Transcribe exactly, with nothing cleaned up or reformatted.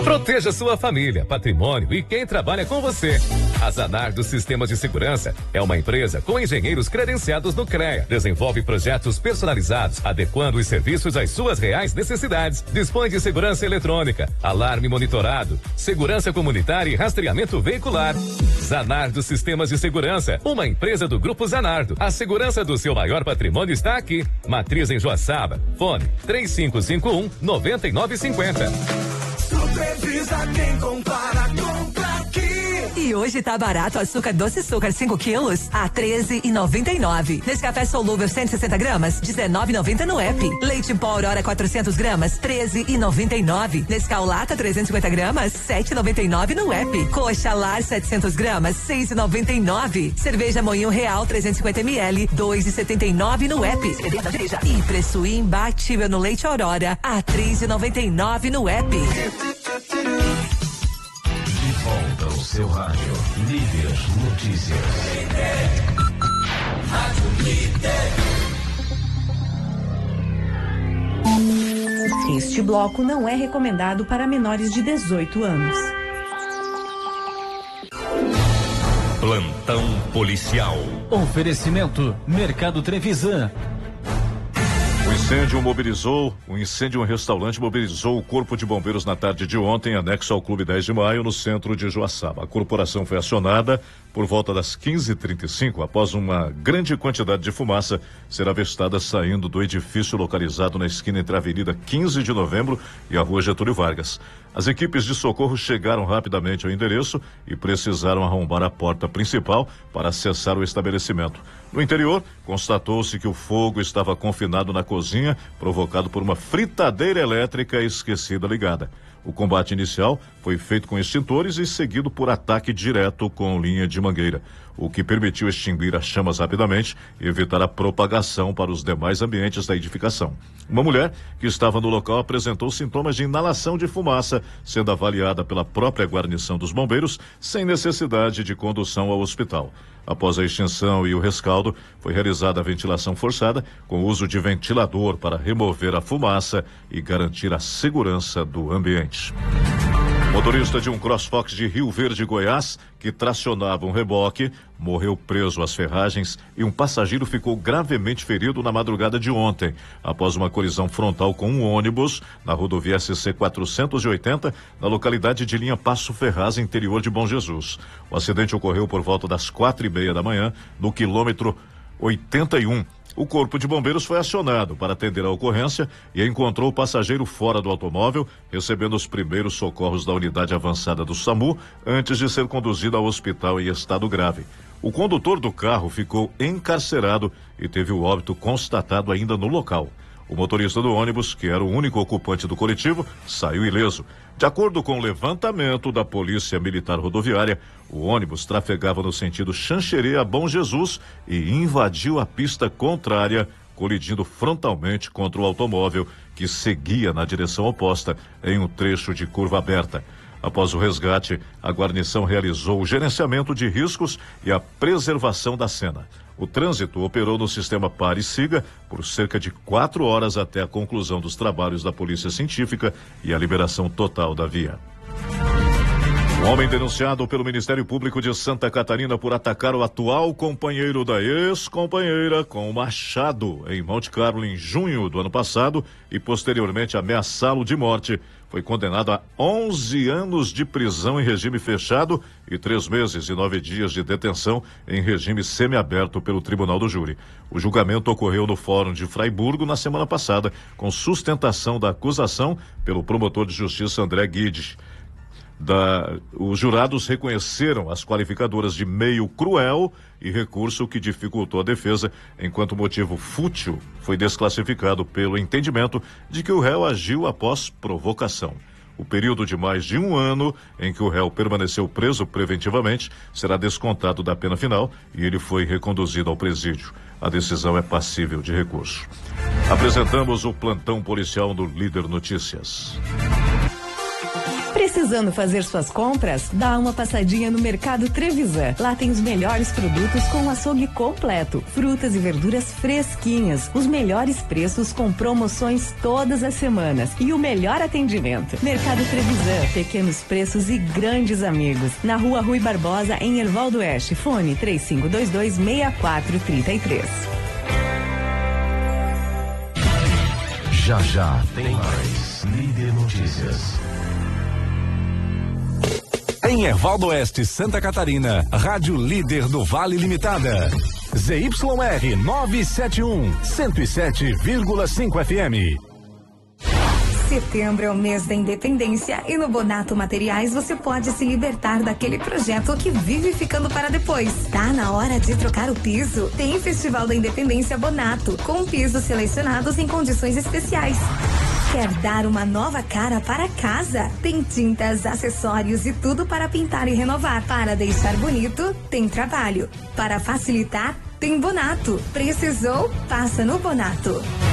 Proteja sua família, patrimônio e quem trabalha com você. A Zanardo Sistemas de Segurança é uma empresa com engenheiros credenciados no CREA. Desenvolve projetos personalizados, adequando os serviços às suas reais necessidades. Dispõe de segurança eletrônica, alarme monitorado, segurança comunitária e rastreamento veicular. Zanardo Sistemas de Segurança, uma empresa do Grupo Zanardo. A segurança do seu maior patrimônio está aqui. Matriz em Joaçaba. Fone três cinco cinco um, nove nove cinco zero. Supervisa quem compara, compra aqui. E hoje tá barato o açúcar doce açúcar cinco quilos a treze e noventa e nove. Nescafé solúvel cento e sessenta gramas dezenove e noventa no app. Leite em pó Aurora quatrocentos gramas treze e noventa e nove. Nescau Lata trezentos e cinquenta gramas sete e noventa e nove no app. Coxa Lar setecentos gramas seis e noventa e nove. Cerveja Moinho Real trezentos e cinquenta mililitros dois e setenta e nove no app. E preço imbatível no leite Aurora a três e noventa e nove no app. De volta ao seu rádio, Líder Notícias. Rádio Líder. Este bloco não é recomendado para menores de dezoito anos. Plantão policial. Oferecimento Mercado Trevisan. O incêndio mobilizou, o incêndio em um restaurante mobilizou o Corpo de Bombeiros na tarde de ontem, anexo ao Clube dez de Maio, no centro de Joaçaba. A corporação foi acionada por volta das quinze e trinta e cinco, após uma grande quantidade de fumaça ser avistada saindo do edifício localizado na esquina entre a Avenida quinze de Novembro e a Rua Getúlio Vargas. As equipes de socorro chegaram rapidamente ao endereço e precisaram arrombar a porta principal para acessar o estabelecimento. No interior, constatou-se que o fogo estava confinado na cozinha, provocado por uma fritadeira elétrica esquecida ligada. O combate inicial foi feito com extintores e seguido por ataque direto com linha de mangueira, o que permitiu extinguir as chamas rapidamente e evitar a propagação para os demais ambientes da edificação. Uma mulher que estava no local apresentou sintomas de inalação de fumaça, sendo avaliada pela própria guarnição dos bombeiros, sem necessidade de condução ao hospital. Após a extinção e o rescaldo, foi realizada a ventilação forçada com o uso de ventilador para remover a fumaça e garantir a segurança do ambiente. Motorista de um CrossFox de Rio Verde, Goiás, que tracionava um reboque, morreu preso às ferragens e um passageiro ficou gravemente ferido na madrugada de ontem, após uma colisão frontal com um ônibus na rodovia S C quatrocentos e oitenta, na localidade de Linha Passo Ferraz, interior de Bom Jesus. O acidente ocorreu por volta das quatro e meia da manhã, no quilômetro oitenta e um. O Corpo de Bombeiros foi acionado para atender a ocorrência e encontrou o passageiro fora do automóvel, recebendo os primeiros socorros da unidade avançada do SAMU, antes de ser conduzido ao hospital em estado grave. O condutor do carro ficou encarcerado e teve o óbito constatado ainda no local. O motorista do ônibus, que era o único ocupante do coletivo, saiu ileso. De acordo com o levantamento da Polícia Militar Rodoviária, o ônibus trafegava no sentido Xanxerê a Bom Jesus e invadiu a pista contrária, colidindo frontalmente contra o automóvel que seguia na direção oposta em um trecho de curva aberta. Após o resgate, a guarnição realizou o gerenciamento de riscos e a preservação da cena. O trânsito operou no sistema Pare e Siga por cerca de quatro horas até a conclusão dos trabalhos da Polícia Científica e a liberação total da via. Um homem denunciado pelo Ministério Público de Santa Catarina por atacar o atual companheiro da ex-companheira com um machado em Monte Carlo em junho do ano passado e posteriormente ameaçá-lo de morte, foi condenado a onze anos de prisão em regime fechado e três meses e nove dias de detenção em regime semiaberto pelo Tribunal do Júri. O julgamento ocorreu no Fórum de Fraiburgo na semana passada, com sustentação da acusação pelo promotor de justiça André Guide. Da, os jurados reconheceram as qualificadoras de meio cruel e recurso que dificultou a defesa, enquanto o motivo fútil foi desclassificado pelo entendimento de que o réu agiu após provocação. O período de mais de um ano em que o réu permaneceu preso preventivamente será descontado da pena final e ele foi reconduzido ao presídio. A decisão é passível de recurso. Apresentamos o plantão policial do Líder Notícias. Precisando fazer suas compras? Dá uma passadinha no Mercado Trevisan. Lá tem os melhores produtos com um açougue completo, frutas e verduras fresquinhas, os melhores preços com promoções todas as semanas e o melhor atendimento. Mercado Trevisan, pequenos preços e grandes amigos. Na Rua Rui Barbosa, em Erval do Oeste. Fone três cinco dois dois, seis quatro três três. Já já tem mais Líder Notícias. Em Erval do Oeste, Santa Catarina, Rádio Líder do Vale Limitada. Z Y R novecentos e setenta e um, cento e sete vírgula cinco F M. Setembro é o mês da independência e no Bonato Materiais você pode se libertar daquele projeto que vive ficando para depois. Tá na hora de trocar o piso? Tem Festival da Independência Bonato, com pisos selecionados em condições especiais. Quer dar uma nova cara para casa? Tem tintas, acessórios e tudo para pintar e renovar. Para deixar bonito, tem trabalho. Para facilitar, tem Bonato. Precisou? Passa no Bonato.